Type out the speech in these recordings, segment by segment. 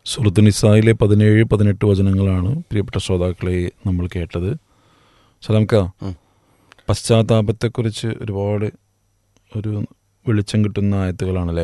സൂറത്തുൽ നിസായിലെ 17-18 വചനങ്ങളാണ് പ്രിയപ്പെട്ട ശ്രോതാക്കളെ നമ്മൾ കേട്ടത്. സലാംക്ക, പശ്ചാത്താപത്തെക്കുറിച്ച് ഒരുപാട് ഒരു വെളിച്ചം കിട്ടുന്ന ആയത്തുകളാണല്ലേ?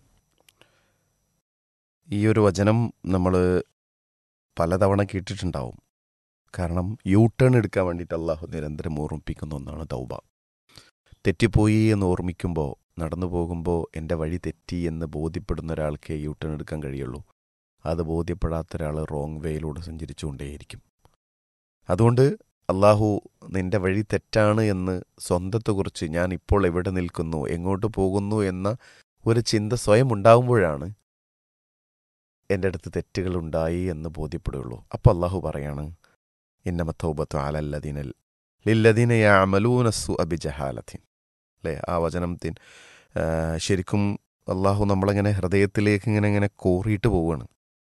ഈ ഒരു വചനം നമ്മൾ പലതവണ കേട്ടിട്ടുണ്ടാവും. കാരണം യൂ ടേൺ എടുക്കാൻ വേണ്ടിയിട്ട് അള്ളാഹു നിരന്തരം ഓർമ്മിപ്പിക്കുന്ന ഒന്നാണ് തൗബ. തെറ്റിപ്പോയി എന്ന് ഓർമ്മിക്കുമ്പോൾ, നടന്നു പോകുമ്പോൾ എൻ്റെ വഴി തെറ്റി എന്ന് ബോധ്യപ്പെടുന്ന ഒരാൾക്ക് യൂ ടേൺ എടുക്കാൻ കഴിയുള്ളൂ. അത് ബോധ്യപ്പെടാത്ത ഒരാൾ റോങ് വേയിലൂടെ സഞ്ചരിച്ചുകൊണ്ടേയിരിക്കും. അതുകൊണ്ട് അള്ളാഹു നിൻ്റെ വഴി തെറ്റാണ് എന്ന് സ്വന്തത്തെക്കുറിച്ച്, ഞാൻ ഇപ്പോൾ എവിടെ നിൽക്കുന്നു, എങ്ങോട്ട് പോകുന്നു എന്ന ഒരു ചിന്ത സ്വയം ഉണ്ടാകുമ്പോഴാണ് എൻ്റെ അടുത്ത് തെറ്റുകളുണ്ടായി എന്ന് ബോധ്യപ്പെടുകയുള്ളൂ. അപ്പോൾ അള്ളാഹു പറയാണ്, ഇന്നമ തൗബത്തു അലല്ലദീന ലില്ലദീന യഅമലൂന സ്സുഅ ബിജഹാലത്തിൻ. അല്ലേ, ആ വചനത്തിൻ ശരിക്കും അള്ളാഹു നമ്മളിങ്ങനെ ഹൃദയത്തിലേക്ക് ഇങ്ങനെ കോറിയിട്ട് പോവുകയാണ്.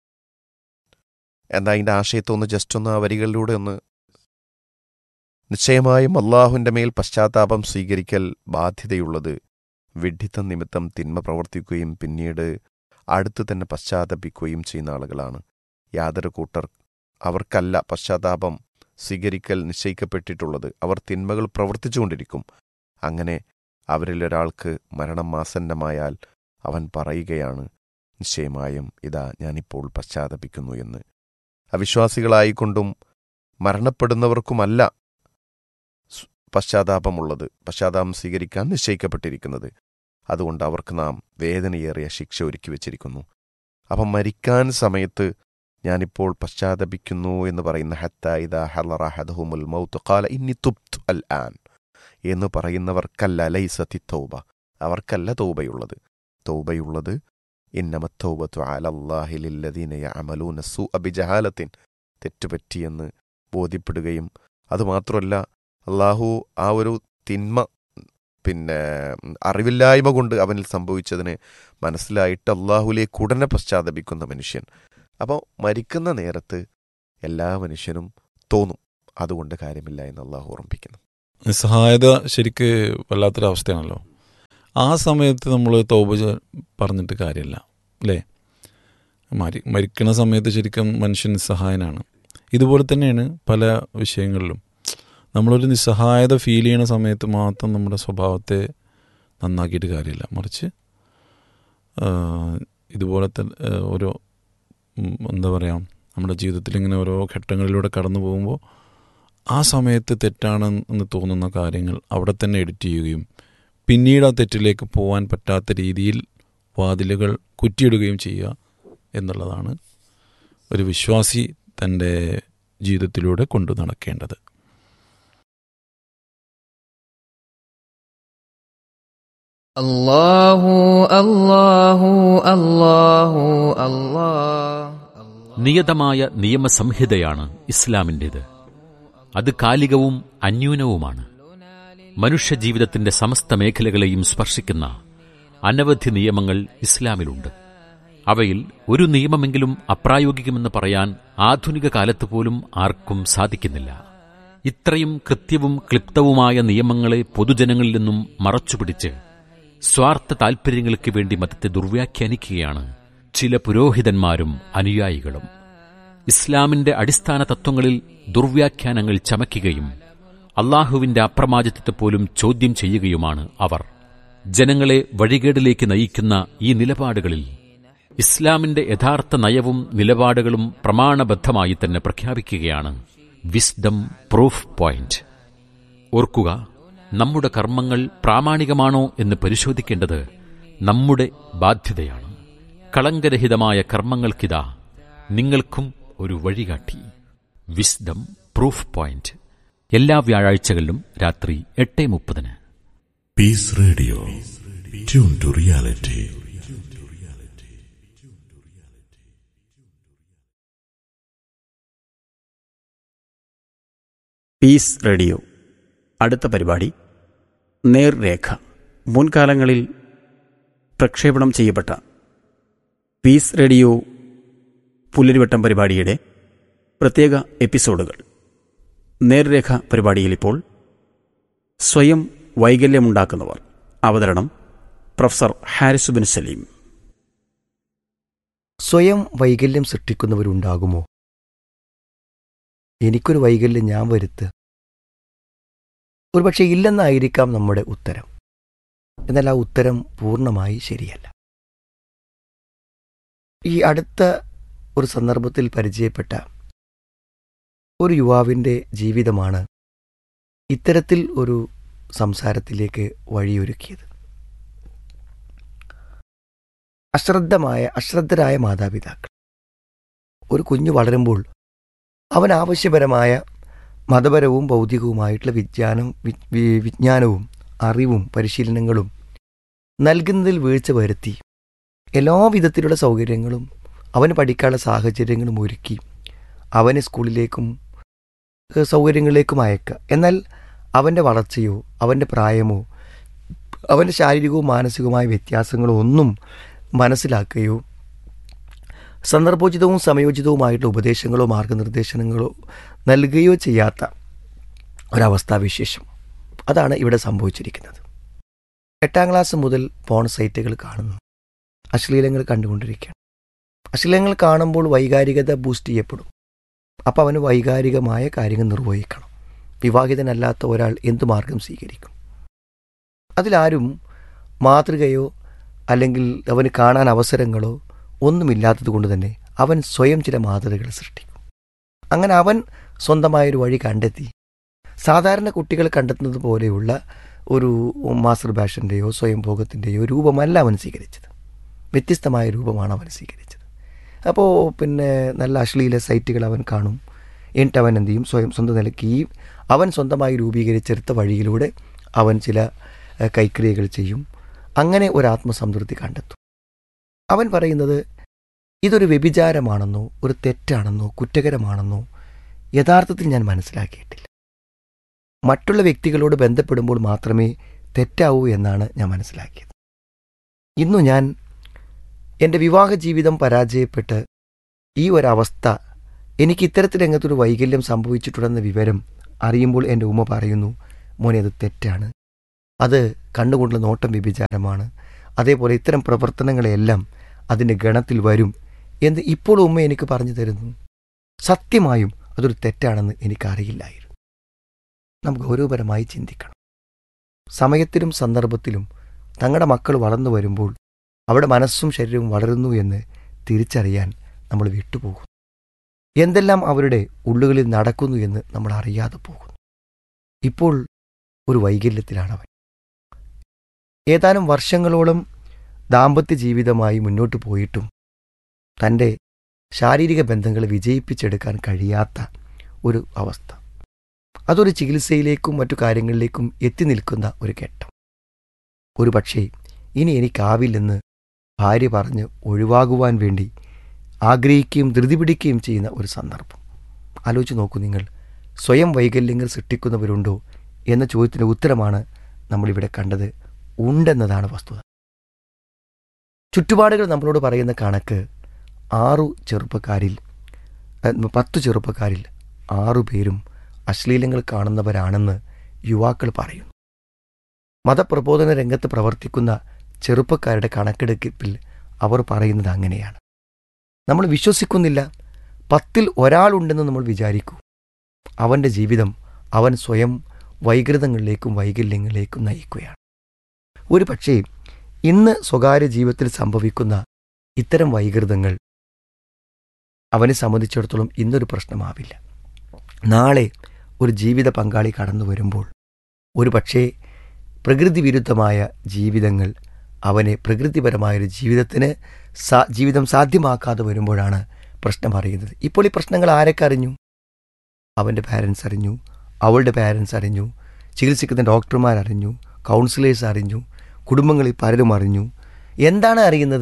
എന്താ അതിൻ്റെ ആശയത്തൊന്ന് ജസ്റ്റ് ഒന്ന് ആ വരികളിലൂടെ ഒന്ന്. നിശ്ചയമായും അള്ളാഹുവിൻ്റെ മേൽ പശ്ചാത്താപം സ്വീകരിക്കൽ ബാധ്യതയുള്ളത് വിഡ്ഢിത്തം നിമിത്തം തിന്മ പ്രവർത്തിക്കുകയും പിന്നീട് അടുത്ത് തന്നെ പശ്ചാത്തപിക്കുകയും ചെയ്യുന്ന ആളുകളാണ്. യാതൊരു കൂട്ടർ അവർക്കല്ല പശ്ചാത്താപം സ്വീകരിക്കൽ നിശ്ചയിക്കപ്പെട്ടിട്ടുള്ളത്. അവർ തിന്മകൾ പ്രവർത്തിച്ചുകൊണ്ടിരിക്കും. അങ്ങനെ അവരിലൊരാൾക്ക് മരണം ആസന്നമായാൽ അവൻ പറയുകയാണ്, നിശ്ചയമായും ഇതാ ഞാനിപ്പോൾ പശ്ചാത്തപിക്കുന്നു എന്ന്. അവിശ്വാസികളായിക്കൊണ്ടും മരണപ്പെടുന്നവർക്കുമല്ല പശ്ചാത്താപമുള്ളത്, പശ്ചാത്താപം സ്വീകരിക്കാൻ നിശ്ചയിക്കപ്പെട്ടിരിക്കുന്നത്. അതുകൊണ്ട് അവർക്ക് നാം വേദനയേറിയ ശിക്ഷ ഒരുക്കി വച്ചിരിക്കുന്നു. അപ്പം മരിക്കാൻ സമയത്ത് ഞാനിപ്പോൾ പശ്ചാത്തപിക്കുന്നു എന്ന് പറയുന്ന ഹത്താ ഇദാ ഹളറ അഹദഹുമുൽ മൗത്ത് ഖാല ഇന്നി തുബ്തു അൽ ആൻ എന്ന് പറയുന്നവർക്കല്ല ലൈസത്തി തൗബ, അവർക്കല്ല തൗബയുള്ളത്. തൗബയുള്ളത് ഇന്നമ തൗബത്തു അലല്ലാഹി ലില്ലദീന യഅമലൂന സ്സുഅ ബിജഹാലത്തിൻ, തെറ്റുപറ്റിയെന്ന് ബോധ്യപ്പെടുകയും അതുമാത്രമല്ല അള്ളാഹു ആ ഒരു തിന്മ അറിവില്ലായ്മ കൊണ്ട് അവനിൽ സംഭവിച്ചതിന് മനസ്സിലായിട്ട് അള്ളാഹുലേക്ക് ഉടനെ പശ്ചാത്തപിക്കുന്ന മനുഷ്യൻ. അപ്പോൾ മരിക്കുന്ന നേരത്ത് എല്ലാ മനുഷ്യനും തോന്നും അതുകൊണ്ട് കാര്യമില്ല എന്ന് അള്ളാഹു ഓർമ്മിപ്പിക്കുന്നു. നിസ്സഹായത ശരിക്ക് വല്ലാത്തൊരവസ്ഥയാണല്ലോ. ആ സമയത്ത് നമ്മൾ തൗബ പറഞ്ഞിട്ട് കാര്യമില്ല അല്ലേ? മരിക്കുന്ന സമയത്ത് ശരിക്കും മനുഷ്യൻ നിസ്സഹായനാണ്. ഇതുപോലെ തന്നെയാണ് പല വിഷയങ്ങളിലും. നമ്മളൊരു നിസ്സഹായത ഫീൽ ചെയ്യുന്ന സമയത്ത് മാത്രം നമ്മുടെ സ്വഭാവത്തെ നന്നാക്കിയിട്ട് കാര്യമില്ല. മറിച്ച് ഇതുപോലത്തെ ഓരോ എന്താ പറയുക, നമ്മുടെ ജീവിതത്തിൽ ഇങ്ങനെ ഓരോ ഘട്ടങ്ങളിലൂടെ കടന്നു പോകുമ്പോൾ ആ സമയത്ത് തെറ്റാണെന്ന് തോന്നുന്ന കാര്യങ്ങൾ അവിടെ തന്നെ എഡിറ്റ് ചെയ്യുകയും പിന്നീട് ആ തെറ്റിലേക്ക് പോകാൻ പറ്റാത്ത രീതിയിൽ വാതിലുകൾ കുറ്റിയിടുകയും ചെയ്യുക എന്നുള്ളതാണ് ഒരു വിശ്വാസി തൻ്റെ ജീവിതത്തിലൂടെ കൊണ്ടു നടക്കേണ്ടത്. അല്ലാഹു അല്ലാഹു അല്ലാഹു അല്ലാഹ്. നിയതമായ നിയമസംഹിതയാണ് ഇസ്ലാമിൻ്റേത്. അത് കാലികവും അന്യൂനവുമാണ്. മനുഷ്യജീവിതത്തിന്റെ സമസ്ത മേഖലകളെയും സ്പർശിക്കുന്ന അനവധി നിയമങ്ങൾ ഇസ്ലാമിലുണ്ട്. അവയിൽ ഒരു നിയമമെങ്കിലും അപ്രായോഗികമെന്ന് പറയാൻ ആധുനിക കാലത്ത് പോലും ആർക്കും സാധിക്കുന്നില്ല. ഇത്രയും കൃത്യവും ക്ലിപ്തവുമായ നിയമങ്ങളെ പൊതുജനങ്ങളിൽ നിന്നും മറച്ചുപിടിച്ച് സ്വാർത്ഥ താൽപര്യങ്ങൾക്ക് വേണ്ടി മതത്തെ ദുർവ്യാഖ്യാനിക്കുകയാണ് ചില പുരോഹിതന്മാരും അനുയായികളും. ഇസ്ലാമിന്റെ അടിസ്ഥാന തത്വങ്ങളിൽ ദുർവ്യാഖ്യാനങ്ങൾ ചമയ്ക്കുകയും അള്ളാഹുവിന്റെ അപ്രമാദിത്വത്തെ പോലും ചോദ്യം ചെയ്യുകയുമാണ് അവർ. ജനങ്ങളെ വഴികേടിലേക്ക് നയിക്കുന്ന ഈ നിലപാടുകളിൽ ഇസ്ലാമിന്റെ യഥാർത്ഥ നയവും നിലപാടുകളും പ്രമാണബദ്ധമായി തന്നെ പ്രഖ്യാപിക്കുകയാണ് വിസ്ഡം പ്രൂഫ് പോയിന്റ്. ഓർക്കുക, നമ്മുടെ കർമ്മങ്ങൾ പ്രാമാണികമാണോ എന്ന് പരിശോധിക്കേണ്ടത് നമ്മുടെ ബാധ്യതയാണ്. കളങ്കരഹിതമായ കർമ്മങ്ങൾക്കിതാ നിങ്ങൾക്കും ഒരു വഴികാട്ടി. വിസ്ഡം പ്രൂഫ് പോയിന്റ് എല്ലാ വ്യാഴാഴ്ചകളിലും രാത്രി 8:30. Piece radio, tune to reality. Piece radio. അടുത്ത പരിപാടി നേർരേഖ. മുൻകാലങ്ങളിൽ പ്രക്ഷേപണം ചെയ്യപ്പെട്ട പീസ് റേഡിയോ പുലരിവട്ടം പരിപാടിയുടെ പ്രത്യേക എപ്പിസോഡുകൾ. നേർരേഖ പരിപാടിയിൽ ഇപ്പോൾ സ്വയം വൈകല്യമുണ്ടാക്കുന്നവർ. അവതരണം പ്രൊഫസർ ഹാരിസ് ബിൻ സലീം. സ്വയം വൈകല്യം സൃഷ്ടിക്കുന്നവരുണ്ടാകുമോ? എനിക്കൊരു വൈകല്യം ഞാൻ വരുത്തുക? ഒരുപക്ഷെ ഇല്ലെന്നായിരിക്കാം നമ്മുടെ ഉത്തരം. എന്നാൽ ആ ഉത്തരം പൂർണ്ണമായി ശരിയല്ല. ഈ അടുത്ത ഒരു സന്ദർഭത്തിൽ പരിചയപ്പെട്ട ഒരു യുവാവിൻ്റെ ജീവിതമാണ് ഇത്തരത്തിൽ ഒരു സംസാരത്തിലേക്ക് വഴിയൊരുക്കിയത്. അശ്രദ്ധരായ മാതാപിതാക്കൾ. ഒരു കുഞ്ഞു വളരുമ്പോൾ അവൻ ആവശ്യപരമായ മതപരവും ഭൗതികവുമായിട്ടുള്ള വിജ്ഞാനവും അറിവും പരിശീലനങ്ങളും നൽകുന്നതിൽ വീഴ്ച വരുത്തി എല്ലാവിധത്തിലുള്ള സൗകര്യങ്ങളും അവന് പഠിക്കാനുള്ള സാഹചര്യങ്ങളും ഒരുക്കി അവനെ സ്കൂളിലേക്കും സൗകര്യങ്ങളിലേക്കും അയക്കുക. എന്നാൽ അവൻ്റെ വളർച്ചയോ അവൻ്റെ പ്രായമോ അവൻ്റെ ശാരീരികവും മാനസികവുമായ വ്യത്യാസങ്ങളോ ഒന്നും മനസ്സിലാക്കുകയോ സന്ദർഭോചിതവും സമയോചിതവുമായിട്ടുള്ള ഉപദേശങ്ങളോ മാർഗനിർദ്ദേശങ്ങളോ നൽകുകയോ ചെയ്യാത്ത ഒരവസ്ഥാവിശേഷം. അതാണ് ഇവിടെ സംഭവിച്ചിരിക്കുന്നത്. 8ാം ക്ലാസ് മുതൽ പോൺ സൈറ്റുകൾ കാണുന്നു, അശ്ലീലങ്ങൾ കണ്ടുകൊണ്ടിരിക്കുകയാണ്. അശ്ലീലങ്ങൾ കാണുമ്പോൾ വൈകാരികത ബൂസ്റ്റ് ചെയ്യപ്പെടും. അപ്പോൾ അവന് വൈകാരികമായ കാര്യങ്ങൾ നിർവഹിക്കണം. വിവാഹിതനല്ലാത്ത ഒരാൾ എന്തു മാർഗം സ്വീകരിക്കും? അതിലാരും മാതൃകയോ അല്ലെങ്കിൽ അവന് കാണാൻ അവസരങ്ങളോ ഒന്നുമില്ലാത്തത് കൊണ്ട് തന്നെ അവൻ സ്വയം ചില മാതൃകകൾ സൃഷ്ടിക്കും. അങ്ങനെ അവൻ സ്വന്തമായൊരു വഴി കണ്ടെത്തി സാധാരണ കുട്ടികൾ കണ്ടെത്തുന്നത് പോലെയുള്ള ഒരു മാസ്റ്റർബേഷൻ്റെയോ സ്വയംഭോഗത്തിൻ്റെയോ രൂപമല്ല അവൻ സ്വീകരിച്ചത്. വ്യത്യസ്തമായ രൂപമാണ് അവൻ സ്വീകരിച്ചത്. അപ്പോൾ നല്ല അശ്ലീല സൈറ്റുകൾ അവൻ കാണും. എന്നിട്ട് അവൻ എന്ത് ചെയ്യും? സ്വന്തം നിലയ്ക്ക് അവൻ സ്വന്തമായി രൂപീകരിച്ചെടുത്ത വഴിയിലൂടെ അവൻ ചില കൈക്രിയകൾ ചെയ്യും. അങ്ങനെ ഒരു ആത്മസംതൃപ്തി കണ്ടെത്തും. അവൻ പറയുന്നത് ഇതൊരു വ്യഭിചാരമാണെന്നോ ഒരു തെറ്റാണെന്നോ കുറ്റകരമാണെന്നോ യഥാർത്ഥത്തിൽ ഞാൻ മനസ്സിലാക്കിയിട്ടില്ല. മറ്റുള്ള വ്യക്തികളോട് ബന്ധപ്പെടുമ്പോൾ മാത്രമേ തെറ്റാവൂ എന്നാണ് ഞാൻ മനസ്സിലാക്കിയത്. ഇന്നു ഞാൻ എൻ്റെ വിവാഹ ജീവിതം പരാജയപ്പെട്ട് ഈ ഒരവസ്ഥ എനിക്ക് ഇത്തരത്തിൽ രംഗത്തൊരു വൈകല്യം സംഭവിച്ചിട്ടുണ്ടെന്ന വിവരം അറിയുമ്പോൾ എൻ്റെ ഉമ്മ പറയുന്നു, മോനെ അത് തെറ്റാണ്, അത് കണ്ണുകൊണ്ടുള്ള നോട്ടം വ്യഭിചാരമാണ്, അതേപോലെ ഇത്തരം പ്രവർത്തനങ്ങളെല്ലാം അതിൻ്റെ ഗണത്തിൽ വരും എന്ന് ഇപ്പോൾ ഉമ്മ എനിക്ക് പറഞ്ഞു തരുന്നു. സത്യമായും അതൊരു തെറ്റാണെന്ന് എനിക്കറിയില്ലായിരുന്നു. നാം ഗൗരവപരമായി ചിന്തിക്കണം. സമയത്തിലും സന്ദർഭത്തിലും തങ്ങളുടെ മക്കൾ വളർന്നു വരുമ്പോൾ അവിടെ മനസ്സും ശരീരവും വളരുന്നു എന്ന് തിരിച്ചറിയാൻ നമ്മൾ വിട്ടുപോകുന്നു. എന്തെല്ലാം അവരുടെ ഉള്ളുകളിൽ നടക്കുന്നു എന്ന് നമ്മൾ അറിയാതെ പോകുന്നു. ഇപ്പോൾ ഒരു വൈകല്യത്തിലാണവൻ. ഏതാനും വർഷങ്ങളോളം ദാമ്പത്യ ജീവിതമായി മുന്നോട്ട് പോയിട്ടും തൻ്റെ ശാരീരിക ബന്ധങ്ങളെ വിജയിപ്പിച്ചെടുക്കാൻ കഴിയാത്ത ഒരു അവസ്ഥ. അതൊരു ചികിത്സയിലേക്കും മറ്റു കാര്യങ്ങളിലേക്കും എത്തി നിൽക്കുന്ന ഒരു ഘട്ടം. ഒരു പക്ഷേ ഇനി എനിക്കാവില്ലെന്ന് ഭാര്യ പറഞ്ഞ് ഒഴിവാകുവാൻ വേണ്ടി ആഗ്രഹിക്കുകയും ധൃതി പിടിക്കുകയും ചെയ്യുന്ന ഒരു സന്ദർഭം. ആലോചിച്ച് നോക്കൂ നിങ്ങൾ. സ്വയം വൈകല്യങ്ങൾ സൃഷ്ടിക്കുന്നവരുണ്ടോ എന്ന ചോദ്യത്തിൻ്റെ ഉത്തരമാണ് നമ്മളിവിടെ കണ്ടത്. ഉണ്ടെന്നതാണ് വസ്തുത. ചുറ്റുപാടുകൾ നമ്മളോട് പറയുന്ന കണക്ക് 10 ചെറുപ്പക്കാരിൽ 6 പേരും അശ്ലീലങ്ങൾ കാണുന്നവരാണെന്ന് യുവാക്കൾ പറയുന്നു. മതപ്രബോധന രംഗത്ത് പ്രവർത്തിക്കുന്ന ചെറുപ്പക്കാരുടെ കണക്കെടുപ്പിൽ അവർ പറയുന്നത് അങ്ങനെയാണ്. നമ്മൾ വിശ്വസിക്കുന്നില്ല. 10ൽ ഒരാളുണ്ടെന്ന് നമ്മൾ വിചാരിക്കൂ. അവൻ്റെ ജീവിതം അവൻ സ്വയം വൈകൃതങ്ങളിലേക്കും വൈകല്യങ്ങളിലേക്കും നയിക്കുകയാണ്. ഒരു പക്ഷേ ഇന്ന് സ്വകാര്യ ജീവിതത്തിൽ സംഭവിക്കുന്ന ഇത്തരം വൈകൃതങ്ങൾ അവനെ സംബന്ധിച്ചിടത്തോളം ഇന്നൊരു പ്രശ്നമാവില്ല. നാളെ ഒരു ജീവിത പങ്കാളി കടന്നു വരുമ്പോൾ ഒരു പക്ഷേ പ്രകൃതി വിരുദ്ധമായ ജീവിതങ്ങൾ അവനെ പ്രകൃതിപരമായൊരു ജീവിതം സാധ്യമാക്കാതെ വരുമ്പോഴാണ് പ്രശ്നം അറിയുന്നത്. ഇപ്പോൾ ഈ പ്രശ്നങ്ങൾ ആരൊക്കെ അറിഞ്ഞു? അവൻ്റെ പാരൻസ് അറിഞ്ഞു, അവളുടെ പാരൻസ് അറിഞ്ഞു, ചികിത്സിക്കുന്ന ഡോക്ടർമാരറിഞ്ഞു, കൗൺസിലേഴ്സ് അറിഞ്ഞു, കുടുംബങ്ങളിൽ പലരും അറിഞ്ഞു. എന്താണ്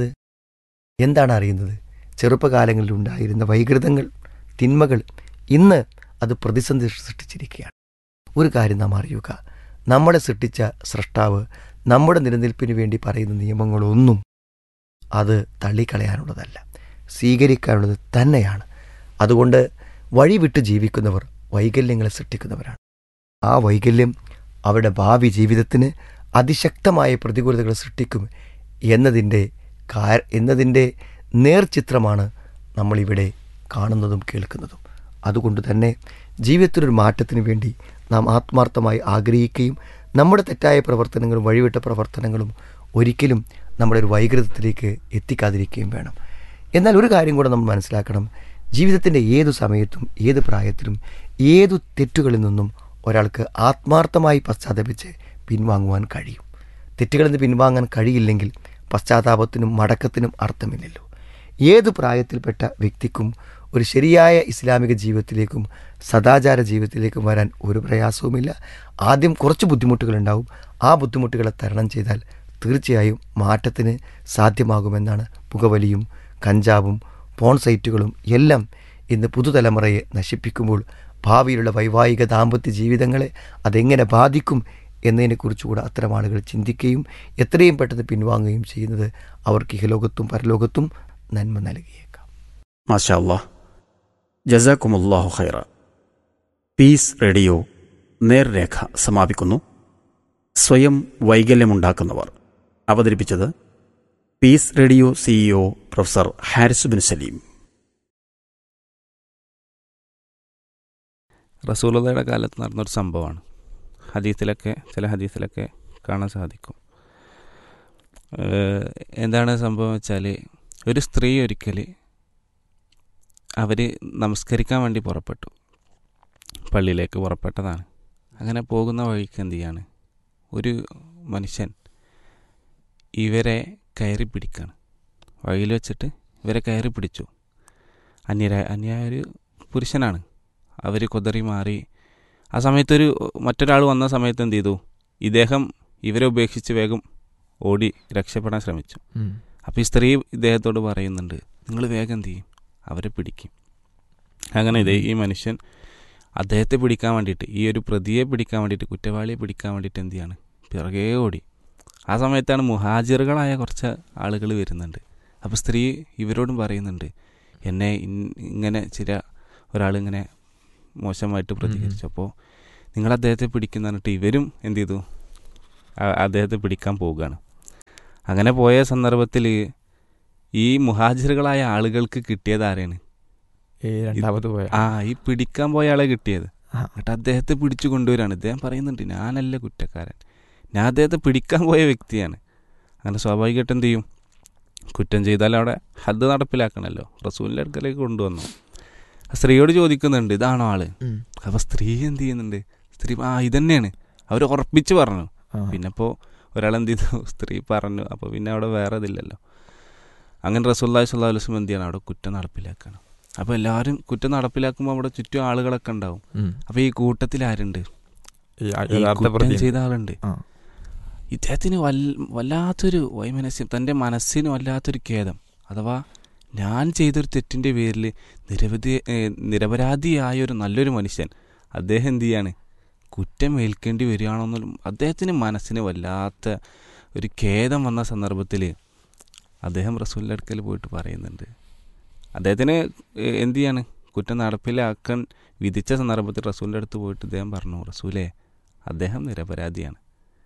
അറിയുന്നത്? ചെറുപ്പകാലങ്ങളിൽ ഉണ്ടായിരുന്ന വൈകൃതങ്ങൾ, തിന്മകൾ ഇന്ന് അത് പ്രതിസന്ധി സൃഷ്ടിച്ചിരിക്കുകയാണ്. ഒരു കാര്യം നാം അറിയുക, നമ്മളെ സൃഷ്ടിച്ച സ്രഷ്ടാവ് നമ്മുടെ നിലനിൽപ്പിന് വേണ്ടി പറയുന്ന നിയമങ്ങളൊന്നും അത് തള്ളിക്കളയാനുള്ളതല്ല, സ്വീകരിക്കാനുള്ളത് തന്നെയാണ്. അതുകൊണ്ട് വഴിവിട്ട് ജീവിക്കുന്നവർ വൈകല്യങ്ങളെ സൃഷ്ടിക്കുന്നവരാണ്. ആ വൈകല്യം അവരുടെ ഭാവി ജീവിതത്തിന് അതിശക്തമായ പ്രതികൂലതകൾ സൃഷ്ടിക്കും എന്നതിൻ്റെ നേർചിത്രമാണ് നമ്മളിവിടെ കാണുന്നതും കേൾക്കുന്നതും. അതുകൊണ്ട് തന്നെ ജീവിതത്തിലൊരു മാറ്റത്തിന് വേണ്ടി നാം ആത്മാർത്ഥമായി ആഗ്രഹിക്കുകയും നമ്മുടെ തെറ്റായ പ്രവർത്തനങ്ങളും വഴിവിട്ട പ്രവർത്തനങ്ങളും ഒരിക്കലും നമ്മുടെ ഒരു വൈകൃതത്തിലേക്ക് എത്തിക്കാതിരിക്കുകയും വേണം. എന്നാൽ ഒരു കാര്യം കൂടെ നമ്മൾ മനസ്സിലാക്കണം, ജീവിതത്തിൻ്റെ ഏതു സമയത്തും ഏത് പ്രായത്തിലും ഏതു തെറ്റുകളിൽ നിന്നും ഒരാൾക്ക് ആത്മാർത്ഥമായി പശ്ചാത്തപിച്ച് പിൻവാങ്ങുവാൻ കഴിയും. തെറ്റുകളിൽ നിന്ന് പിൻവാങ്ങാൻ കഴിയില്ലെങ്കിൽ പശ്ചാത്താപത്തിനും മടക്കത്തിനും അർത്ഥമില്ലല്ലോ. ഏത് പ്രായത്തിൽപ്പെട്ട വ്യക്തിക്കും ഒരു ശരിയായ ഇസ്ലാമിക ജീവിതത്തിലേക്കും സദാചാര ജീവിതത്തിലേക്കും വരാൻ ഒരു പ്രയാസവുമില്ല. ആദ്യം കുറച്ച് ബുദ്ധിമുട്ടുകളുണ്ടാവും. ആ ബുദ്ധിമുട്ടുകളെ തരണം ചെയ്താൽ തീർച്ചയായും മാറ്റത്തിന് സാധ്യമാകുമെന്നാണ്. പുകവലിയും കഞ്ചാവും പോൺ സൈറ്റുകളും എല്ലാം ഇന്ന് പുതുതലമുറയെ നശിപ്പിക്കുമ്പോൾ ഭാവിയിലുള്ള വൈവാഹിക ദാമ്പത്യ ജീവിതങ്ങളെ അതെങ്ങനെ ബാധിക്കും എന്നതിനെക്കുറിച്ചുകൂടെ അത്തരം ആളുകൾ ചിന്തിക്കുകയും എത്രയും പെട്ടെന്ന് പിൻവാങ്ങുകയും ചെയ്യുന്നത് അവർക്ക് ഇഹലോകത്തും പരലോകത്തും നന്മ നൽകിയേക്കാം. മാഷാ അല്ലാഹ്, ജസാക്കുമുല്ലാഹു ഖൈറ. പീസ് റേഡിയോ നേർരേഖ സമാപിക്കുന്നു. സ്വയം വൈകല്യമുണ്ടാക്കുന്നവർ. അവതരിപ്പിച്ചത് piece radio CEO professor Haris bin Saleem. റസൂലുള്ളാഹിയുടെ കാലത്ത് നടന്നൊരു സംഭവമാണ്. ചില ഹദീസിലൊക്കെ കാണാൻ സാധിക്കും. എന്താണ് സംഭവം വെച്ചാൽ, ഒരു സ്ത്രീ ഒരിക്കൽ അവർ നമസ്കരിക്കാൻ വേണ്ടി പുറപ്പെട്ടു, പള്ളിയിലേക്ക് പുറപ്പെട്ടതാണ്. അങ്ങനെ പോകുന്ന വഴിക്ക് എന്ത് ചെയ്യാണ്, ഒരു മനുഷ്യൻ ഇവരെ കയറി പിടിക്കുകയാണ്. വഴിയിൽ വെച്ചിട്ട് ഇവരെ കയറി പിടിച്ചു. അന്യായ ഒരു പുരുഷനാണ്. അവർ കുതറി മാറി. ആ സമയത്തൊരു മറ്റൊരാൾ വന്ന സമയത്ത് എന്ത് ചെയ്തു, ഇദ്ദേഹം ഇവരെ ഉപേക്ഷിച്ച് വേഗം ഓടി രക്ഷപ്പെടാൻ ശ്രമിച്ചു. അപ്പോൾ ഈ സ്ത്രീ ഇദ്ദേഹത്തോട് പറയുന്നുണ്ട്, നിങ്ങൾ വേഗം എന്ത് ചെയ്യും, അവരെ പിടിക്കും. അങ്ങനെ ഈ മനുഷ്യൻ അദ്ദേഹത്തെ പിടിക്കാൻ വേണ്ടിയിട്ട്, ഈ ഒരു പ്രതിയെ പിടിക്കാൻ വേണ്ടിയിട്ട്, കുറ്റവാളിയെ പിടിക്കാൻ വേണ്ടിയിട്ട് എന്ത് ചെയ്യാണ്, പിറകെ ഓടി. ആ സമയത്താണ് മുഹാജിറുകളായ കുറച്ച് ആളുകൾ വരുന്നുണ്ട്. അപ്പോൾ സ്ത്രീ ഇവരോടും പറയുന്നുണ്ട്, എന്നെ ഇങ്ങനെ ഒരാളിങ്ങനെ മോശമായിട്ട് പ്രതികരിച്ചപ്പോൾ നിങ്ങൾ അദ്ദേഹത്തെ പിടിക്കുന്ന പറഞ്ഞിട്ട് ഇവരും എന്ത് ചെയ്തു, അദ്ദേഹത്തെ പിടിക്കാൻ പോവുകയാണ്. അങ്ങനെ പോയ സന്ദർഭത്തിൽ ഈ മുഹാജിറുകളായ ആളുകൾക്ക് കിട്ടിയത് ആരെയാണ്, ഈ പിടിക്കാൻ പോയ ആളെ കിട്ടിയത്. എന്നിട്ട് അദ്ദേഹത്തെ പിടിച്ചു കൊണ്ടുവരാണ്. ഇദ്ദേഹം പറയുന്നുണ്ട്, ഞാനല്ല കുറ്റക്കാരൻ, ഞാൻ അദ്ദേഹത്തെ പിടിക്കാൻ പോയ വ്യക്തിയാണ്. അങ്ങനെ സ്വാഭാവികമായിട്ട് എന്ത് ചെയ്യും, കുറ്റം ചെയ്താൽ അവിടെ ഹദ് നടപ്പിലാക്കണമല്ലോ. റസൂലിൻ്റെ അടുക്കലേക്ക് കൊണ്ടുവന്നു. സ്ത്രീയോട് ചോദിക്കുന്നുണ്ട്, ഇതാണോ ആള്? അപ്പോൾ സ്ത്രീ എന്ത് ചെയ്യുന്നുണ്ട്, സ്ത്രീ ഇതന്നെയാണ്. അവർ ഉറപ്പിച്ച് പറഞ്ഞു. പിന്നെ ഇപ്പോൾ ഒരാളെന്ത് ചെയ്തു, സ്ത്രീ പറഞ്ഞു. അപ്പോൾ പിന്നെ അവിടെ വേറെ ഇതില്ലല്ലോ. അങ്ങനെ റസൂലുള്ളാഹി സ്വല്ലല്ലാഹു അലൈഹി വസല്ലം എന്ത് ചെയ്യണം, അവിടെ കുറ്റം നടപ്പിലാക്കണം. അപ്പോൾ എല്ലാവരും കുറ്റം നടപ്പിലാക്കുമ്പോൾ അവിടെ ചുറ്റും ആളുകളൊക്കെ ഉണ്ടാവും. അപ്പോൾ ഈ കൂട്ടത്തിൽ ആരുണ്ട്, കുറ്റം ചെയ്ത ആളുണ്ട്. ഇദ്ദേഹത്തിന് വല്ലാത്തൊരു വൈമനസ്യം, തൻ്റെ മനസ്സിന് വല്ലാത്തൊരു ഖേദം. അഥവാ ഞാൻ ചെയ്തൊരു തെറ്റിൻ്റെ പേരിൽ നിരപരാധിയായൊരു നല്ലൊരു മനുഷ്യൻ അദ്ദേഹം എന്ത് ചെയ്യാണ്, കുറ്റം ഏൽക്കേണ്ടി വരികയാണെന്നും അദ്ദേഹത്തിന് മനസ്സിന് വല്ലാത്ത ഒരു ഖേദം വന്ന സന്ദർഭത്തിൽ അദ്ദേഹം റസൂലിൻ്റെ അടുക്കൽ പോയിട്ട് പറയുന്നുണ്ട്. അദ്ദേഹത്തിന് എന്ത് ചെയ്യാണ്, കുറ്റം നടപ്പിലാക്കാൻ വിധിച്ച സന്ദർഭത്തിൽ റസൂലിൻ്റെ അടുത്ത് പോയിട്ട് അദ്ദേഹം പറഞ്ഞു, റസൂലേ, അദ്ദേഹം നിരപരാധിയാണ്,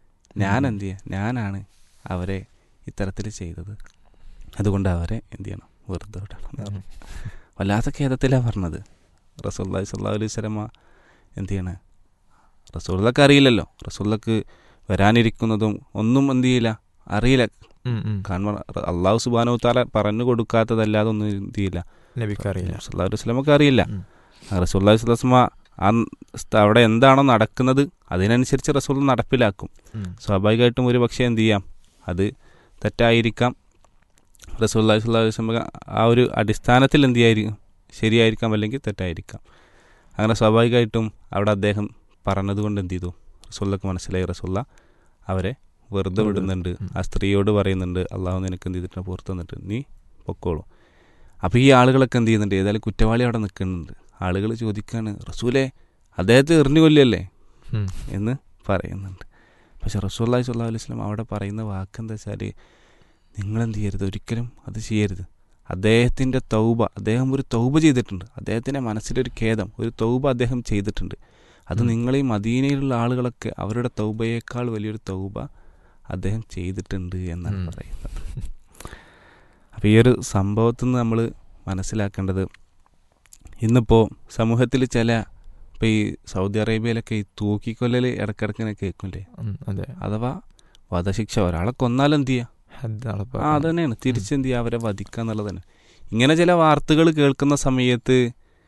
ഞാനാണ് അവരെ ഇത്തരത്തിൽ ചെയ്തത്, അതുകൊണ്ട് അവരെ എന്ത് ചെയ്യണം, വെറുതെ വിടണം. വല്ലാത്ത ഖേദത്തിലാണ് പറഞ്ഞത്. റസൂലുള്ളാഹി സ്വല്ലല്ലാഹു അലൈഹി വസല്ലം എന്ത് ചെയ്യണേ, റസൂലുള്ളാഹിക്ക് അറിയില്ലല്ലോ, റസൂലുള്ളാഹിക്ക് വരാനിരിക്കുന്നതും ഒന്നും എന്ത് ചെയ്യില്ല, അറിയില്ല. കാരണം അള്ളാഹു സുബ്ഹാനഹു തആല പറഞ്ഞു കൊടുക്കാത്തതല്ലാതെ ഒന്നും എന്ത് ചെയ്യില്ല, റസൂലുള്ളാഹി അലൈഹി വസല്ലമക്ക് അറിയില്ല. റസൂലുള്ളാഹി സ്വല്ലല്ലാഹു അലൈഹി വസല്ലം അവിടെ എന്താണോ നടക്കുന്നത് അതിനനുസരിച്ച് റസൂൽ നടപ്പിലാക്കും. സ്വാഭാവികമായിട്ടും ഒരു പക്ഷേ എന്ത് ചെയ്യാം, അത് തെറ്റായിരിക്കാം. റസൂലുള്ളാഹി സ്വല്ലല്ലാഹു അലൈഹി വസല്ലം ആ ഒരു അടിസ്ഥാനത്തിൽ എന്ത് ചെയ്യായിരിക്കും, ശരിയായിരിക്കാം, അല്ലെങ്കിൽ തെറ്റായിരിക്കാം. അങ്ങനെ സ്വാഭാവികമായിട്ടും അവിടെ അദ്ദേഹം പറഞ്ഞതുകൊണ്ട് എന്ത് ചെയ്തു, റസൂലുള്ളാഹിക്ക് മനസ്സിലായി, റസൂലുള്ളാഹി അവരെ വെറുതെ വിടുന്നുണ്ട്. ആ സ്ത്രീയോട് പറയുന്നുണ്ട്, അള്ളാഹു നിനക്ക് എന്ത് ചെയ്തിട്ട് പുറത്ത് വന്നിട്ട് നീ പൊക്കോളൂ. അപ്പോൾ ഈ ആളുകളൊക്കെ എന്ത് ചെയ്യുന്നുണ്ട്, ഏതായാലും കുറ്റവാളി അവിടെ നിൽക്കുന്നുണ്ട്. ആളുകൾ ചോദിക്കുകയാണ്, റസൂലേ, അദ്ദേഹത്തെ എറിഞ്ഞു കൊല്ലല്ലേ എന്ന് പറയുന്നുണ്ട്. പക്ഷെ റസൂലുള്ളാഹി സ്വല്ലല്ലാഹു അലൈഹി വസല്ലം അവിടെ പറയുന്ന വാക്കെന്താ വെച്ചാൽ, നിങ്ങളെന്ത് ചെയ്യരുത്, ഒരിക്കലും അത് ചെയ്യരുത്. അദ്ദേഹത്തിൻ്റെ തൗബ, അദ്ദേഹം ഒരു തൗബ ചെയ്തിട്ടുണ്ട്. അദ്ദേഹത്തിൻ്റെ മനസ്സിലൊരു ഖേദം, ഒരു തൗബ അദ്ദേഹം ചെയ്തിട്ടുണ്ട്. അത് നിങ്ങൾ ഈ മദീനയിലുള്ള ആളുകളൊക്കെ അവരുടെ തൗബയേക്കാൾ വലിയൊരു തൗബ അദ്ദേഹം ചെയ്തിട്ടുണ്ട് എന്നാണ് പറയുന്നത്. അപ്പോൾ ഈ ഒരു സംഭവത്തിൽ നിന്ന് നമ്മൾ മനസ്സിലാക്കേണ്ടത്, ഇന്നിപ്പോൾ സമൂഹത്തിൽ ചില ഇപ്പോൾ ഈ സൗദി അറേബ്യയിലൊക്കെ ഈ തൂക്കിക്കൊല്ലൽ ഇടയ്ക്കിടക്കിനെ കേൾക്കില്ലേ? അഥവാ വധശിക്ഷ, ഒരാളെ കൊന്നാലെന്ത് ചെയ്യുക? അത് തന്നെയാണ്, തിരിച്ചെന്ത് ചെയ്യുക, അവരെ വധിക്കുക എന്നുള്ളത് തന്നെ. ഇങ്ങനെ ചില വാർത്തകൾ കേൾക്കുന്ന സമയത്ത്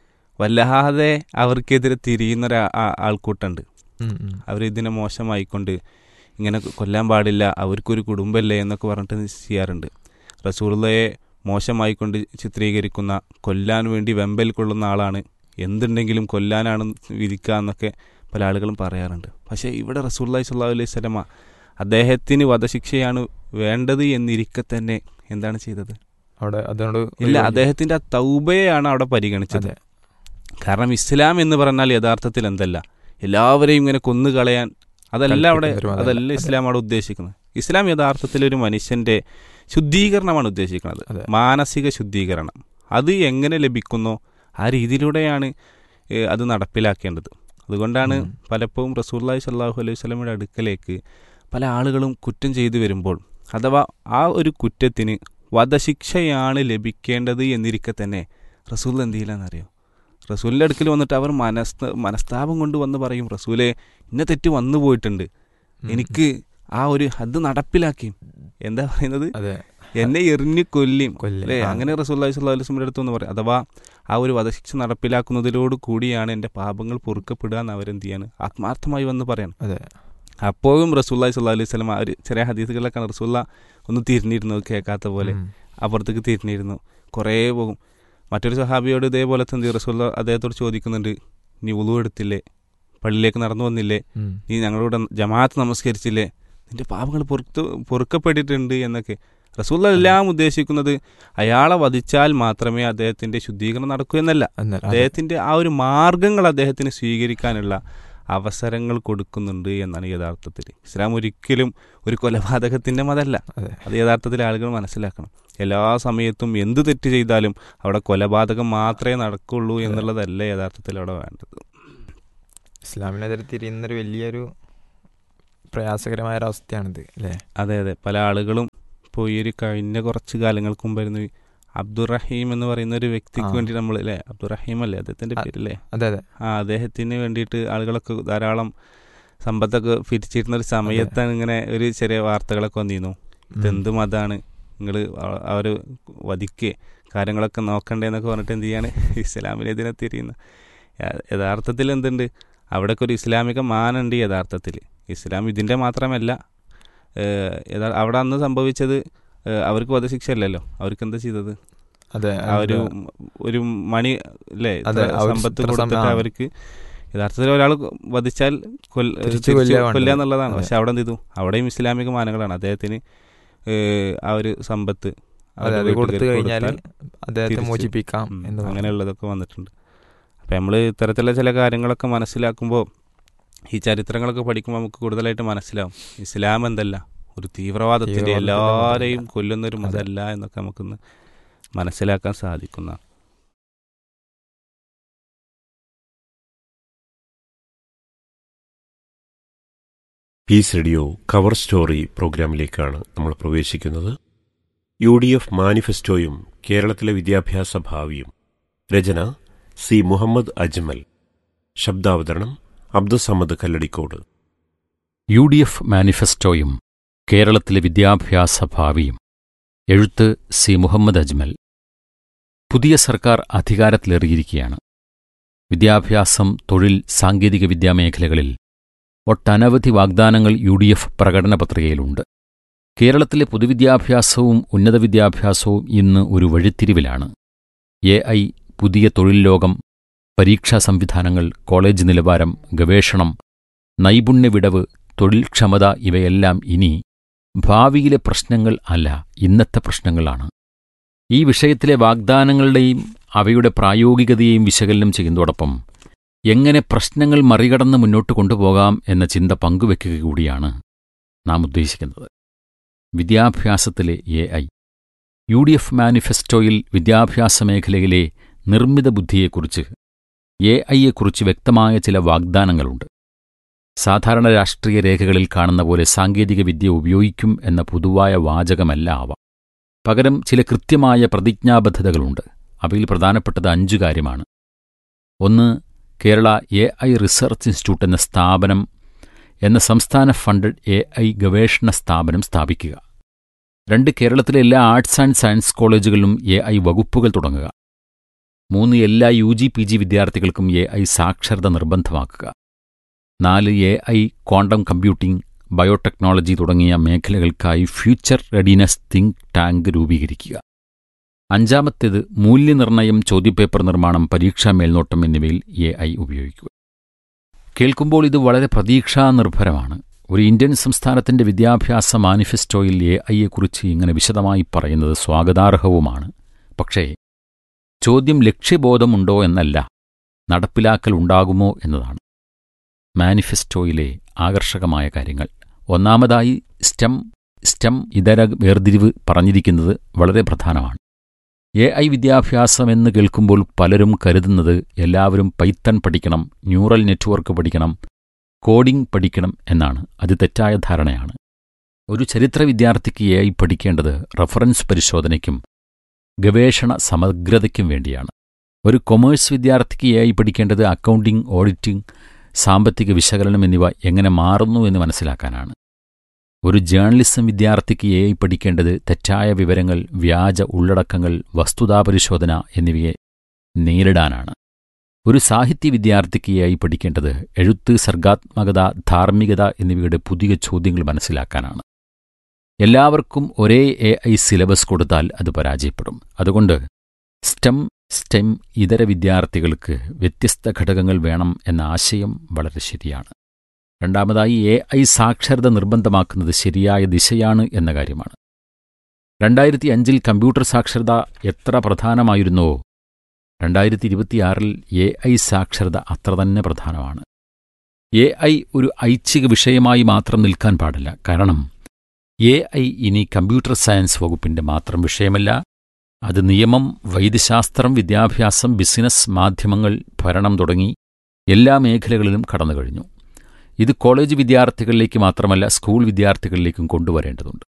വല്ലാതെ അവർക്കെതിരെ തിരിയുന്ന ആൾക്കൂട്ടുണ്ട്. അവരിതിനെ മോശമായിക്കൊണ്ട് ഇങ്ങനെ കൊല്ലാൻ പാടില്ല, അവർക്കൊരു കുടുംബമല്ലേ എന്നൊക്കെ പറഞ്ഞിട്ട് ചെയ്യാറുണ്ട്. റസൂലുള്ളാഹിയെ മോശമായിക്കൊണ്ട് ചിത്രീകരിക്കുന്ന, കൊല്ലാൻ വേണ്ടി വെമ്പൽ കൊള്ളുന്ന ആളാണ്, എന്തുണ്ടെങ്കിലും കൊല്ലാനാണ് വിധിക്കുക എന്നൊക്കെ പല ആളുകളും പറയാറുണ്ട്. പക്ഷേ ഇവിടെ റസൂലുള്ളാഹി സ്വല്ലല്ലാഹു അലൈഹി വസല്ലമ അദ്ദേഹത്തിന് വധശിക്ഷയാണ് വേണ്ടത് എന്നിരിക്കെ തന്നെ എന്താണ് ചെയ്തത്? ഇല്ല, അദ്ദേഹത്തിൻ്റെ ആ തൗബയാണ് അവിടെ പരിഗണിച്ചത്. കാരണം ഇസ്ലാം എന്ന് പറഞ്ഞാൽ യഥാർത്ഥത്തിൽ എന്തല്ല, എല്ലാവരെയും ഇങ്ങനെ കൊന്നുകളയാൻ, അതല്ല ഇസ്ലാം അവിടെ ഉദ്ദേശിക്കുന്നത്. ഇസ്ലാം യഥാർത്ഥത്തിൽ ഒരു മനുഷ്യൻ്റെ ശുദ്ധീകരണമാണ് ഉദ്ദേശിക്കുന്നത്, മാനസിക ശുദ്ധീകരണം. അത് എങ്ങനെ ലഭിക്കുന്നോ ആ രീതിയിലൂടെയാണ് അത് നടപ്പിലാക്കേണ്ടത്. അതുകൊണ്ടാണ് പലപ്പോഴും റസൂലുള്ളാഹി സ്വല്ലല്ലാഹു അലൈഹി വസല്ലമയുടെ അടുക്കലേക്ക് പല ആളുകളും കുറ്റം ചെയ്തു വരുമ്പോൾ, അഥവാ ആ ഒരു കുറ്റത്തിന് വധശിക്ഷയാണ് ലഭിക്കേണ്ടത് എന്നിരിക്കെ തന്നെ റസൂൽ എന്ത് ചെയ്യില്ലെന്നറിയോ? റസൂലിൻ്റെ അടുക്കൽ വന്നിട്ട് അവർ മനസ്താപം കൊണ്ട് വന്ന് പറയും, റസൂലെ ഇന്ന തെറ്റ് വന്നു പോയിട്ടുണ്ട്, എനിക്ക് ആ ഒരു അത് നടപ്പിലാക്കി, എന്താ പറയുന്നത്, എന്നെ എറിഞ്ഞു കൊല്ലും അല്ലേ? അങ്ങനെ റസൂലുള്ളാഹി സ്വല്ലല്ലാഹു അലൈഹി വസല്ലമയുടെ അടുത്ത് എന്ന് പറയും. അഥവാ ആ ഒരു വധശിക്ഷ നടപ്പിലാക്കുന്നതിലോട് കൂടിയാണ് എൻ്റെ പാപങ്ങൾ പൊറുക്കപ്പെടുക എന്ന് അവരെന്ത് ചെയ്യാണ്, ആത്മാർത്ഥമായി വന്ന് പറയണം. അപ്പോഴും റസൂലുള്ളാഹി സ്വല്ലല്ലാഹു അലൈഹി വസല്ലമ ഒരു ചെറിയ ഹദീസുകളിലൊക്കെ റസൂലുള്ളാഹി ഒന്ന് തിരിഞ്ഞിരുന്നു, കേൾക്കാത്ത പോലെ അപ്പുറത്തേക്ക് തിരിഞ്ഞിരുന്നു, കുറേ പോകും. മറ്റൊരു സഹാബിയോട് ഇതേപോലെ തന്നെ റസൂലുള്ളാഹി അദ്ദേഹത്തോട് ചോദിക്കുന്നുണ്ട്, നീ വുളു എടുത്തില്ലേ, പള്ളിയിലേക്ക് നടന്നു വന്നില്ലേ, നീ ഞങ്ങളോട് ജമാഅത്ത് നമസ്കരിച്ചില്ലേ, നിന്റെ പാപങ്ങൾ പൊറുക്കപ്പെട്ടിട്ടുണ്ട് എന്നൊക്കെ. റസൂലുള്ളാഹി എല്ലാം ഉദ്ദേശിക്കുന്നത് അയാളെ വധിച്ചാൽ മാത്രമേ അദ്ദേഹത്തിൻ്റെ ശുദ്ധീകരണം നടക്കൂ എന്നല്ല, അദ്ദേഹത്തിൻ്റെ ആ ഒരു മാർഗങ്ങൾ അദ്ദേഹത്തിന് സ്വീകരിക്കാനുള്ള അവസരങ്ങൾ കൊടുക്കുന്നുണ്ട് എന്നാണ് യഥാർത്ഥത്തിൽ. ഇസ്ലാം ഒരിക്കലും ഒരു കൊലപാതകത്തിൻ്റെ മതമല്ല. അത് യഥാർത്ഥത്തിൽ ആളുകൾ മനസ്സിലാക്കണം. എല്ലാ സമയത്തും എന്ത് തെറ്റ് ചെയ്താലും അവിടെ കൊലപാതകം മാത്രമേ നടക്കുള്ളൂ എന്നുള്ളതല്ല യഥാർത്ഥത്തിൽ അവിടെ വേണ്ടത്. ഇസ്ലാമിനെതിരെ തിരിയുന്നൊരു വലിയൊരു പ്രയാസകരമായ ഒരവസ്ഥയാണിത് അല്ലേ? അതെ അതെ, പല ആളുകളും ഇപ്പോൾ ഈ ഒരു കഴിഞ്ഞ കുറച്ച് കാലങ്ങൾക്ക് മുമ്പായിരുന്നു അബ്ദുറഹീം എന്ന് പറയുന്ന ഒരു വ്യക്തിക്ക് വേണ്ടി നമ്മൾ അല്ലേ, അബ്ദുറഹീം അല്ലേ അദ്ദേഹത്തിൻ്റെ പേരല്ലേ? അദ്ദേഹത്തിന് വേണ്ടിയിട്ട് ആളുകളൊക്കെ ധാരാളം സമ്പത്തൊക്കെ പിരിച്ചിരുന്നൊരു സമയത്താണ് ഇങ്ങനെ ഒരു ചെറിയ വാർത്തകളൊക്കെ വന്നിരുന്നു. ഇതെന്ത് മതമാണ്, നിങ്ങൾ അവർ വധിക്കുക കാര്യങ്ങളൊക്കെ നോക്കണ്ടേന്നൊക്കെ പറഞ്ഞിട്ട് എന്ത് ചെയ്യാണ്, ഇസ്ലാമിനെതിരെ തിരിയുന്ന. യഥാർത്ഥത്തിൽ എന്തുണ്ട്, അവിടെയൊക്കെ ഒരു ഇസ്ലാമിക മാനുണ്ട് യഥാർത്ഥത്തിൽ. ഇസ്ലാം ഇതിൻ്റെ മാത്രമല്ല, അവിടെ അന്ന് സംഭവിച്ചത് അവർക്ക് വധശിക്ഷ അല്ലല്ലോ, അവർക്ക് എന്താ ചെയ്തത്, ഒരു മണി അല്ലേ സമ്പത്ത് കൊടുത്തിട്ട് അവർക്ക് യഥാർത്ഥത്തിൽ ഒരാൾ വധിച്ചാൽ കൊല്ലുക എന്നുള്ളതാണ്. പക്ഷെ അവിടെ എന്ത് ചെയ്തു, അവിടെയും ഇസ്ലാമിക മാനങ്ങളാണ്. അദ്ദേഹത്തിന് ആ ഒരു സമ്പത്ത് കൊടുത്തു കഴിഞ്ഞാൽ അദ്ദേഹത്തെ മോചിപ്പിക്കാം, അങ്ങനെയുള്ളതൊക്കെ വന്നിട്ടുണ്ട്. അപ്പം നമ്മൾ ഇത്തരത്തിലുള്ള ചില കാര്യങ്ങളൊക്കെ മനസ്സിലാക്കുമ്പോൾ, ഈ ചരിത്രങ്ങളൊക്കെ പഠിക്കുമ്പോൾ നമുക്ക് കൂടുതലായിട്ട് മനസ്സിലാവും ഇസ്ലാം എന്തല്ല, ഒരു തീവ്രവാദത്തിൻ്റെ എല്ലാവരെയും കൊല്ലുന്നൊരു മതമല്ല എന്നൊക്കെ നമുക്കൊന്ന് മനസ്സിലാക്കാൻ സാധിക്കുന്ന. പീസ് റേഡിയോ കവർ സ്റ്റോറി പ്രോഗ്രാമിലേക്കാണ് നമ്മൾ പ്രവേശിക്കുന്നത്. UDF മാനിഫെസ്റ്റോയും കേരളത്തിലെ വിദ്യാഭ്യാസ ഭാവിയും. രചന സി മുഹമ്മദ് അജ്മൽ. ശബ്ദാവതരണം അബ്ദുസമദ് കല്ലടിക്കോട്. UDF മാനിഫെസ്റ്റോയും കേരളത്തിലെ വിദ്യാഭ്യാസ ഭാവിയും. എഴുത്ത് സി മുഹമ്മദ് അജ്മൽ. പുതിയ സർക്കാർ അധികാരത്തിലേറിയിരിക്കുകയാണ്. വിദ്യാഭ്യാസം, തൊഴിൽ, സാങ്കേതികവിദ്യാ മേഖലകളിൽ ഒട്ടനവധി വാഗ്ദാനങ്ങൾ UDF പ്രകടന പത്രികയിലുണ്ട്. കേരളത്തിലെ പൊതുവിദ്യാഭ്യാസവും ഉന്നത വിദ്യാഭ്യാസവും ഇന്ന് ഒരു വഴിത്തിരിവിലാണ്. AI, പുതിയ തൊഴിൽ ലോകം, പരീക്ഷാ സംവിധാനങ്ങൾ, കോളേജ് നിലവാരം, ഗവേഷണം, നൈപുണ്യവിടവ്, തൊഴിൽ ക്ഷമത ഇവയെല്ലാം ഇനി ഭാവിയിലെ പ്രശ്നങ്ങൾ അല്ല, ഇന്നത്തെ പ്രശ്നങ്ങളാണ്. ഈ വിഷയത്തിലെ വാഗ്ദാനങ്ങളുടെയും അവയുടെ പ്രായോഗികതയെയും വിശകലനം ചെയ്യുന്നതോടൊപ്പം എങ്ങനെ പ്രശ്നങ്ങൾ മറികടന്ന് മുന്നോട്ട് കൊണ്ടുപോകാം എന്ന ചിന്ത പങ്കുവെക്കുക കൂടിയാണ് നാം ഉദ്ദേശിക്കുന്നത്. വിദ്യാഭ്യാസത്തിലെ AI. UDF മാനിഫെസ്റ്റോയിൽ വിദ്യാഭ്യാസ മേഖലയിലെ നിർമ്മിത ബുദ്ധിയെക്കുറിച്ച്, AIയെക്കുറിച്ച് വ്യക്തമായ ചില വാഗ്ദാനങ്ങളുണ്ട്. സാധാരണ രാഷ്ട്രീയ രേഖകളിൽ കാണുന്ന പോലെ സാങ്കേതിക വിദ്യ ഉപയോഗിക്കും എന്ന പൊതുവായ വാചകമല്ല അവ. പകരം ചില കൃത്യമായ പ്രതിജ്ഞാബദ്ധതകളുണ്ട്. അവയിൽ പ്രധാനപ്പെട്ടത് 5 കാര്യമാണ്. 1. കേരള AI റിസർച്ച് ഇൻസ്റ്റിറ്റ്യൂട്ട് എന്ന സംസ്ഥാന ഫണ്ടഡ് AI ഗവേഷണ സ്ഥാപനം സ്ഥാപിക്കുക. 2. കേരളത്തിലെ എല്ലാ ആർട്സ് ആൻഡ് സയൻസ് കോളേജുകളിലും AI വകുപ്പുകൾ തുടങ്ങുക. 3. എല്ലാ UG PG വിദ്യാർത്ഥികൾക്കും AI സാക്ഷരത നിർബന്ധമാക്കുക. 4. AI ക്വാണ്ടം കമ്പ്യൂട്ടിംഗ്, ബയോടെക്നോളജി തുടങ്ങിയ മേഖലകൾക്കായി ഫ്യൂച്ചർ റെഡിനെസ് തിങ്ക് ടാങ്ക് രൂപീകരിക്കുക. 5. മൂല്യനിർണ്ണയം, ചോദ്യപേപ്പർ നിർമ്മാണം, പരീക്ഷാ മേൽനോട്ടം എന്നിവയിൽ AI ഉപയോഗിക്കുക. കേൾക്കുമ്പോൾ ഇത് വളരെ പ്രതീക്ഷാനിർഭരമാണ്. ഒരു ഇന്ത്യൻ സംസ്ഥാനത്തിന്റെ വിദ്യാഭ്യാസ മാനിഫെസ്റ്റോയിൽ AIയെക്കുറിച്ച് ഇങ്ങനെ വിശദമായി പറയുന്നത് സ്വാഗതാർഹവുമാണ്. പക്ഷേ ചോദ്യം ലക്ഷ്യബോധമുണ്ടോ എന്നല്ല, നടപ്പിലാക്കൽ ഉണ്ടാകുമോ എന്നതാണ്. മാനിഫെസ്റ്റോയിലെ ആകർഷകമായ കാര്യങ്ങൾ: ഒന്നാമതായി സ്റ്റെം ഇതര വേർതിരിവ് പറഞ്ഞിരിക്കുന്നത് വളരെ പ്രധാനമാണ്. AI വിദ്യാഭ്യാസമെന്ന് കേൾക്കുമ്പോൾ പലരും കരുതുന്നത് എല്ലാവരും പൈത്തൺ പഠിക്കണം, ന്യൂറൽ നെറ്റ്വർക്ക് പഠിക്കണം, കോഡിംഗ് പഠിക്കണം എന്നാണ്. അത് തെറ്റായ ധാരണയാണ്. ഒരു ചരിത്ര വിദ്യാർത്ഥിക്ക് AI പഠിക്കേണ്ടത് റഫറൻസ് പരിശോധനയ്ക്കും ഗവേഷണ സമഗ്രതയ്ക്കും വേണ്ടിയാണ്. ഒരു കൊമേഴ്സ് വിദ്യാർത്ഥിക്ക് AI പഠിക്കേണ്ടത് അക്കൗണ്ടിംഗ്, ഓഡിറ്റിംഗ്, സാമ്പത്തിക വിശകലനം എന്നിവ എങ്ങനെ മാറുന്നു എന്ന് മനസ്സിലാക്കാനാണ്. ഒരു ജേർണലിസം വിദ്യാർത്ഥിക്ക് AI പഠിക്കേണ്ടത് തെറ്റായ വിവരങ്ങൾ, വ്യാജ ഉള്ളടക്കങ്ങൾ, വസ്തുതാപരിശോധന എന്നിവയെ നേരിടാനാണ്. ഒരു സാഹിത്യ വിദ്യാർത്ഥിക്ക് AI പഠിക്കേണ്ടത് എഴുത്ത്, സർഗാത്മകത, ധാർമ്മികത എന്നിവയുടെ പുതിയ ചോദ്യങ്ങൾ മനസ്സിലാക്കാനാണ്. എല്ലാവർക്കും ഒരേ AI സിലബസ് കൊടുത്താൽ അത് പരാജയപ്പെടും. അതുകൊണ്ട് സ്റ്റെം ഇതര വിദ്യാർത്ഥികൾക്ക് വ്യത്യസ്ത ഘടകങ്ങൾ വേണം എന്ന ആശയം വളരെ ശരിയാണ്. രണ്ടാമതായി AI സാക്ഷരത നിർബന്ധമാക്കുന്നത് ശരിയായ ദിശയാണ് എന്ന കാര്യമാണ്. 2005 കമ്പ്യൂട്ടർ സാക്ഷരത എത്ര പ്രധാനമായിരുന്നുവോ 2026 AI സാക്ഷരത അത്ര തന്നെ പ്രധാനമാണ്. AI ഒരു ഐച്ഛിക വിഷയമായി മാത്രം നിൽക്കാൻ പാടില്ല. കാരണം AI ഇനി കമ്പ്യൂട്ടർ സയൻസ് വകുപ്പിന്റെ മാത്രം വിഷയമല്ല. അത് നിയമം, വൈദ്യശാസ്ത്രം, വിദ്യാഭ്യാസം, ബിസിനസ്, മാധ്യമങ്ങൾ, ഭരണം തുടങ്ങി എല്ലാ മേഖലകളിലും കടന്നുകഴിഞ്ഞു. ഇത് കോളേജ് വിദ്യാർത്ഥികളിലേക്ക് മാത്രമല്ല, സ്കൂൾ വിദ്യാർത്ഥികളിലേക്കും കൊണ്ടുവരേണ്ടതുണ്ട്.